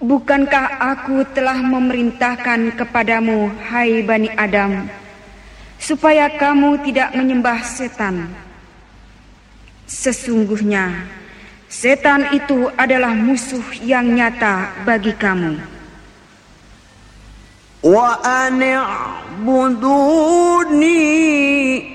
Bukankah aku telah memerintahkan kepadamu, hai Bani Adam, supaya kamu tidak menyembah setan? Sesungguhnya setan itu adalah musuh yang nyata bagi kamu. Wa ani'buduni